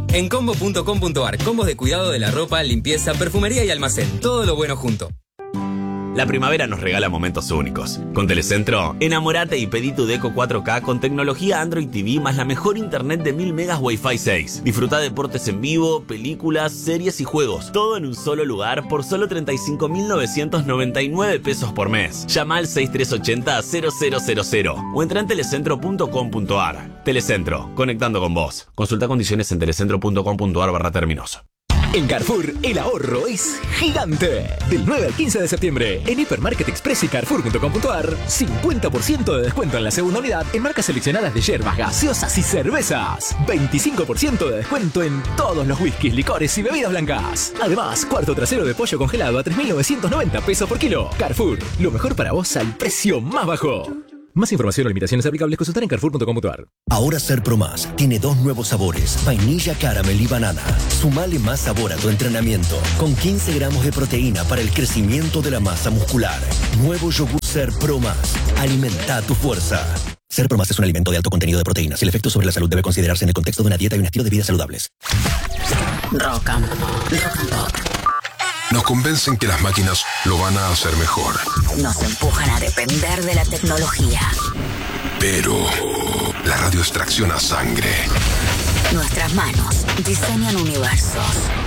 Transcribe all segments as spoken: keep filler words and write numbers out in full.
En combo punto com punto ar, combos de cuidado de la ropa, limpieza, perfumería y almacén. Todo lo bueno junto. La primavera nos regala momentos únicos. Con Telecentro, enamorate y pedí tu Deco cuatro K con tecnología Android T V más la mejor internet de mil megas Wi-Fi seis. Disfruta deportes en vivo, películas, series y juegos. Todo en un solo lugar por solo treinta y cinco mil novecientos noventa y nueve pesos por mes. Llama al seis tres ocho cero cero cero cero cero o entra en telecentro punto com punto ar. Telecentro, conectando con vos. Consulta condiciones en telecentro punto com punto ar barra términos. En Carrefour, el ahorro es gigante. Del nueve al quince de septiembre, en Hipermarket Express y Carrefour punto com punto ar, cincuenta por ciento de descuento en la segunda unidad en marcas seleccionadas de hierbas, gaseosas y cervezas. veinticinco por ciento de descuento en todos los whiskies, licores y bebidas blancas. Además, cuarto trasero de pollo congelado a tres mil novecientos noventa pesos por kilo. Carrefour, lo mejor para vos al precio más bajo. Más información o limitaciones aplicables consultar en carrefour punto com punto ar. Ahora Ser Pro Más tiene dos nuevos sabores, vainilla, caramel y banana. Sumale más sabor a tu entrenamiento, con quince gramos de proteína para el crecimiento de la masa muscular. Nuevo yogur Ser Pro Más. Alimenta tu fuerza. Ser Pro Más es un alimento de alto contenido de proteínas. El efecto sobre la salud debe considerarse en el contexto de una dieta y un estilo de vida saludables. Rock and Pop. Rock and Pop. Nos convencen que las máquinas lo van a hacer mejor. Nos empujan a depender de la tecnología. Pero la radio extracciona sangre. Nuestras manos diseñan universos.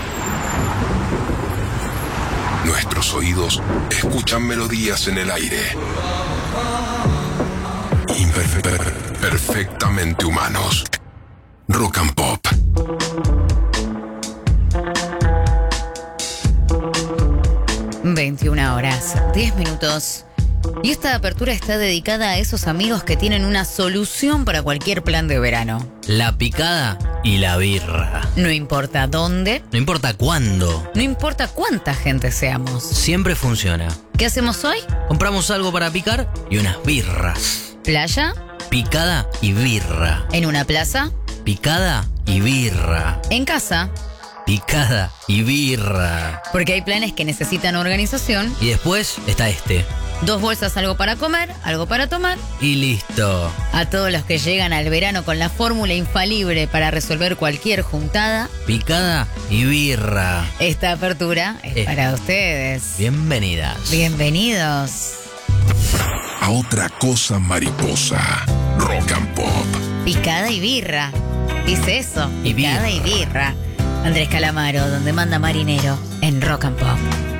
Nuestros oídos escuchan melodías en el aire. Imperfe- perfectamente humanos. Rock and Pop. veintiuna horas, diez minutos. Y esta apertura está dedicada a esos amigos que tienen una solución para cualquier plan de verano. La picada y la birra. No importa dónde. No importa cuándo. No importa cuánta gente seamos. Siempre funciona. ¿Qué hacemos hoy? Compramos algo para picar y unas birras. ¿Playa? Picada y birra. ¿En una plaza? Picada y birra. ¿En casa? Picada y birra. Porque hay planes que necesitan organización. Y después está este. Dos bolsas, algo para comer, algo para tomar. Y listo. A todos los que llegan al verano con la fórmula infalible para resolver cualquier juntada. Picada y birra. Esta apertura es eh. para ustedes. Bienvenidas. Bienvenidos. A otra cosa mariposa. Rock and Pop. Picada y birra. Dice eso. Y Picada birra. y birra. Andrés Calamaro, donde manda marinero, en Rock and Pop.